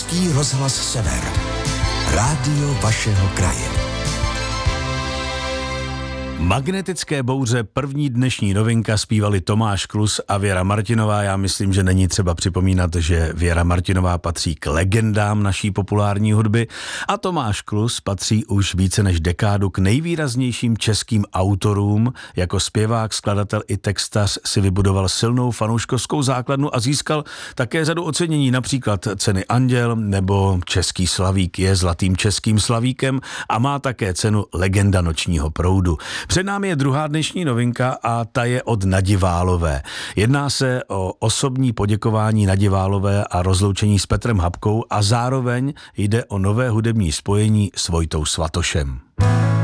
Český rozhlas Sever. Rádio vašeho kraje. Magnetické bouře, první dnešní novinka, zpívali Tomáš Klus a Věra Martinová. Já myslím, že není třeba připomínat, že Věra Martinová patří k legendám naší populární hudby a Tomáš Klus patří už více než dekádu k nejvýraznějším českým autorům. Jako zpěvák, skladatel i textař si vybudoval silnou fanouškovskou základnu a získal také řadu ocenění, například ceny Anděl nebo Český slavík. Je zlatým českým slavíkem a má také cenu Legenda nočního proudu. Před námi je druhá dnešní novinka a ta je od Nadi Válové. Jedná se o osobní poděkování Nadi Válové a rozloučení s Petrem Habkou a zároveň jde o nové hudební spojení s Vojtou Svatošem.